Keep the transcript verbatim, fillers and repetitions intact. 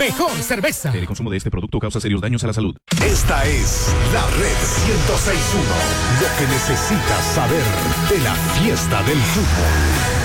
mejor cerveza. El consumo de este producto causa serios daños a la salud. Esta es la Red ciento seis punto uno. Lo que necesitas saber de la fiesta del fútbol.